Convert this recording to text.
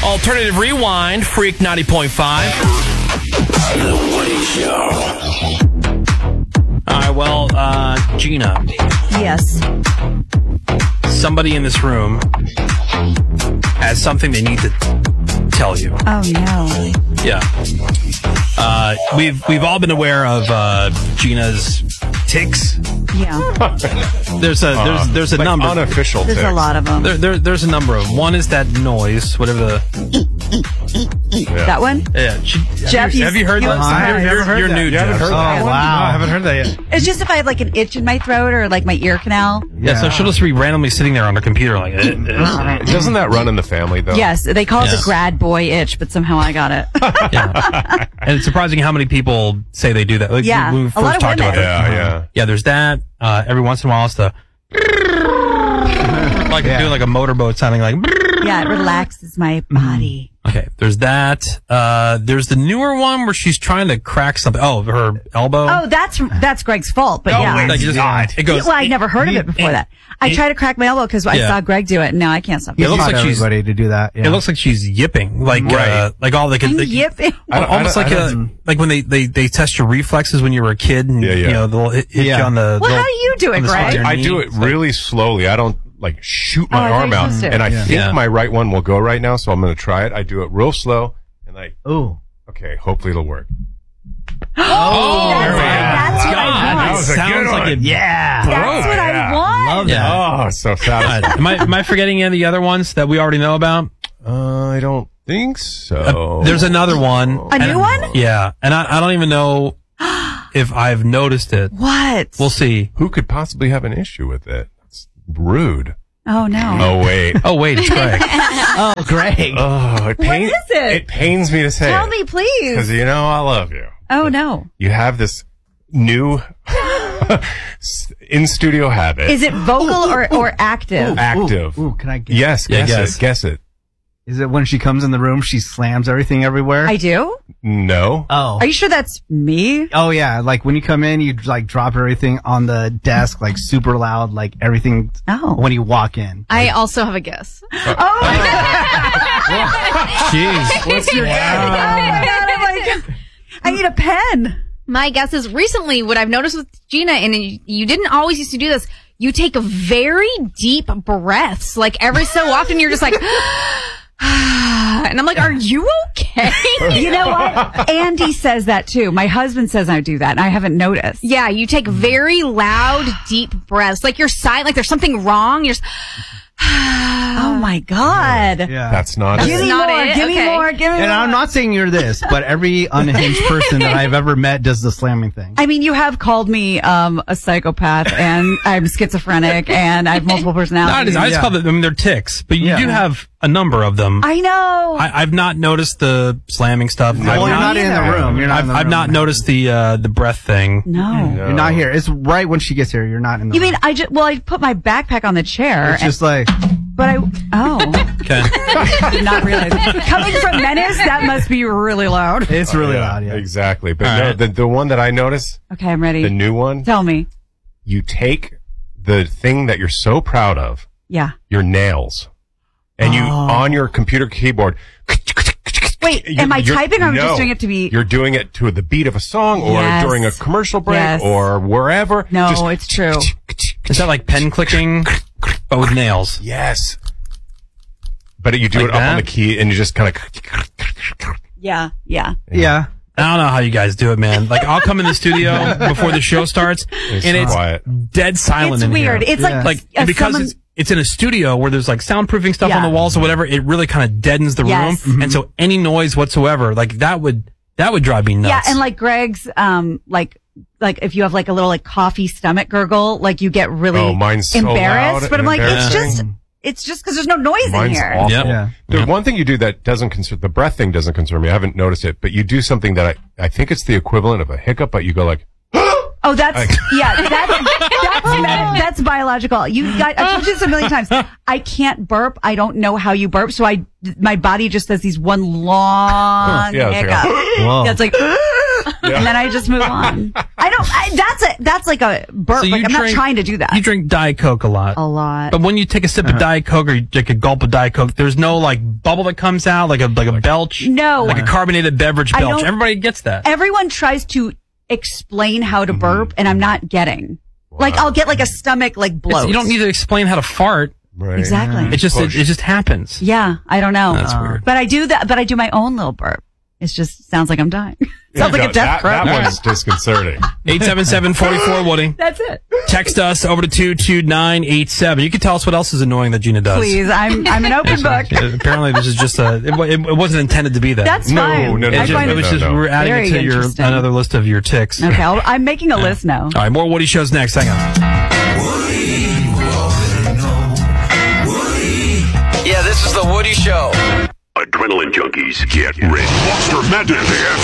Alternative Rewind, Freak 90.5. The Woody Show. All right, well, Gina. Yes. Somebody in this room has something they need to tell you. Oh, no. Yeah. We've all been aware of Gina's tics. Yeah. There's a like number. Unofficial There's tics. a lot of them. There's a number of. One is that noise, whatever the. That one? Yeah. Jeff, have you heard you that? look surprised. You're new, You haven't Jeff. heard so- that? Oh, wow. I haven't heard that yet. It's just if I have like an itch in my throat or like my ear canal. Yeah, so she'll just be randomly sitting there on her computer like. Doesn't that run in the family, though? Yes, they call it Yes. the grad boy itch, but somehow I got it. Yeah. And it's surprising how many people say they do that. Like, Yeah, when we a first lot of talked about women. it. Yeah. Yeah, there's that. Every once in a while, it's the like doing like a motorboat sounding like. Yeah, it relaxes my body. Okay, there's that. There's the newer one where she's trying to crack something. Oh, her elbow. Oh, that's Greg's fault, but yeah. Like, you just- it goes. Well, I never heard of it before that. I tried to crack my elbow because I Yeah. saw Greg do it, and now I can't stop. It looks like she's. everybody to do that. Yeah. It looks like she's yipping, like like all the. I'm yipping. Almost like like when they test your reflexes when you were a kid, and Yeah. you know they'll hit you on the. Well, they'll- how do you do it, on the spot of Greg? your I knee. do it It's like- really slowly. I don't like shoot Oh, I my thought arm you were out, supposed to. and I Yeah. think Yeah. my right one will go right now, so I'm going to try it. I do it real slow, and Ooh. okay, hopefully it'll work. Oh, That's what I God, want. That was a sounds good like one. it. Yeah. That's what I want. Love that. Yeah. Oh, so fast. Am I forgetting any of the other ones that we already know about? I don't think so. There's another one. A new one? Yeah, and I don't even know if I've noticed it. What? We'll see. Who could possibly have an issue with it? It's rude. Oh, no. Oh, wait. Oh wait, it's Greg. Oh, Greg. Oh, it pains. is it? It pains me to say. Tell me, please. because you know I love you. Oh, no. You have this new in studio habit. Is it vocal or active? Active? Ooh, can I guess? Yes. Yeah, Guess guess. it. Guess it. Is it when she comes in the room, she slams everything everywhere? I do? No. Oh. Are you sure that's me? Oh, yeah. Like when you come in, you like drop everything on the desk, like super loud, like everything Oh. when you walk in. I also have a guess. Oh, my Jeez. What's your God. I'm like, I need a pen. My guess is recently what I've noticed with Gina, and you didn't always used to do this, you take very deep breaths. Like every so often you're just like, and I'm like, are you okay? You know what? Andy says that too. My husband says I do that, and I haven't noticed. Yeah, you take very loud, deep breaths. Like you're silent, like there's something wrong. You're just, Oh, my God. Yeah. That's not Give it. me not more. it? Give me Okay. more. Give me And more. I'm not saying you're this, but every unhinged person that I've ever met does the slamming thing. I mean, you have called me a psychopath, and I'm schizophrenic, and I have multiple No, I personalities. just call them. I mean, they're ticks, but you Yeah. do have a number of them. I know. I've not noticed the slamming stuff. Well, you're not in the room. You're not in the I've room. not noticed the breath thing. no. You're not here. It's right when she gets here. You're not in the You room. mean I put my backpack on the chair, It's just like, but Okay. did not realize. Coming from Menace, that must be really loud. it's really loud. Yeah. Exactly. But All no, right. the one that I noticed, Okay, I'm ready. the new one, Tell me. you take the thing that you're so proud of, Yeah. your nails, and you on your computer keyboard. Wait, am I typing or am I just doing it to be? You're doing it to the beat of a song or Yes. during a commercial break Yes. or wherever. No, Just- it's true. Is that like pen clicking, but with nails? Yes. But you do Like it up on that? the key and you just kind of. Yeah. Yeah. Yeah. I don't know how you guys do it, man. Like, I'll come in the studio before the show starts, and it's quiet. dead silent It's in weird. here. It's Yeah. like And because someone- it's in a studio where there's like soundproofing stuff Yeah. on the walls or whatever, it really kind of deadens the Yes. room. And so any noise whatsoever, like that would drive me nuts. Yeah, and like Greg's, like if you have like a little like coffee stomach gurgle, like you get really Oh, mine's so embarrassed. loud But I'm and like, embarrassing. it's just because there's no noise in Mine's here. awful. Yep. Yeah. The one thing you do that doesn't concern, the breath thing doesn't concern me. I haven't noticed it, but you do something that I think it's the equivalent of a hiccup, but you go like, Oh, that's that's biological. I've told you this a million times. I can't burp. I don't know how you burp, so my body just does these one long Yeah, it's like hiccup. Whoa. Yeah, it's like and then I just move on. That's like a burp. So like I'm not trying to do that. You drink Diet Coke a lot. A lot. But when you take a sip of Diet Coke or you take a gulp of Diet Coke, there's no like bubble that comes out, like a belch. No. Like a carbonated beverage belch. don't- Everybody gets that. Everyone tries to explain how to burp, and I'm not getting. Like I'll get like a stomach like bloat. You don't need to explain how to fart. Right. Exactly. It just happens. Yeah, I don't know. That's weird. But I do that. But I do my own little burp. It just sounds like I'm dying. Sounds like a death that threat. one's disconcerting. 877-44-Woody. That's it. Text us over to 22987. You can tell us what else is annoying that Gina does. Please, I'm an open book. Apparently, this is just it wasn't intended to be that. That's No, fine. no, no, It I just, find it was it. just we're adding Very it to interesting. another list of your ticks. Okay, I'm making a list now. All right, more Woody shows next. Hang on. Yeah, this is the Woody Show. Adrenaline junkies, get ready. Monster Madness.